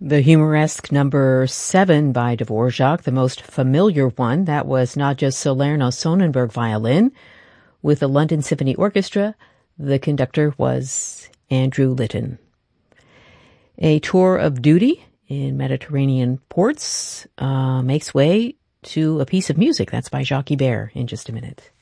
The humoresque number 7 by Dvorak, the most familiar one, that was Nadja Salerno-Sonnenberg violin. With the London Symphony Orchestra, the conductor was Andrew Litton. A tour of duty in Mediterranean ports makes way to a piece of music. That's by Jacques Ibert in just a minute.